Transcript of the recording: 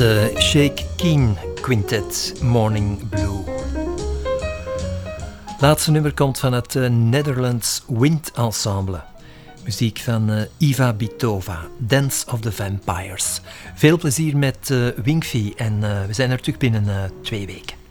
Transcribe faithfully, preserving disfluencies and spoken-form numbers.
uh, Shake Keen Quintet, Morning Blue. Laatste nummer komt van het uh, Netherlands Wind Ensemble. Muziek van uh, Iva Bitova, Dance of the Vampires. Veel plezier met uh, Wingfi en uh, we zijn er terug binnen uh, twee weken.